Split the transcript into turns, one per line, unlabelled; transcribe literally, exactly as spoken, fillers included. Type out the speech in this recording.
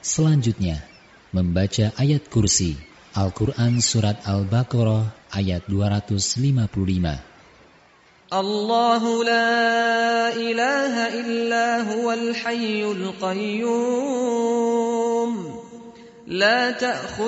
Selanjutnya, membaca ayat kursi, Al-Quran Surat Al-Baqarah ayat dua ratus lima puluh lima.
Allahu la ilaha illa huwal hayyul qayyum la ta'khudhuhu